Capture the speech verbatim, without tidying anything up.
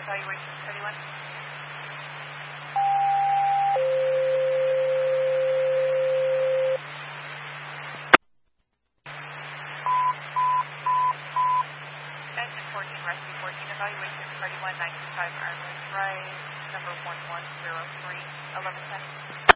evaluation thirty-one. Engine fourteen, rescue fourteen, evaluation thirty-one ninety-five Ironwood Drive, number one one zero three, eleven ten.